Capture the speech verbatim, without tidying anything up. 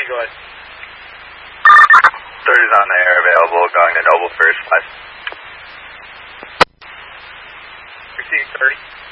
thirty, go ahead. thirty's on the air available, going to Noble first, five. Receiving thirty.